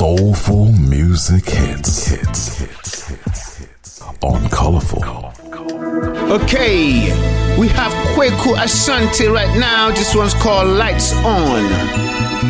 Soulful music hits on Colorful. Okay, we have Kweku Ashanti right now. This one's called Lights On.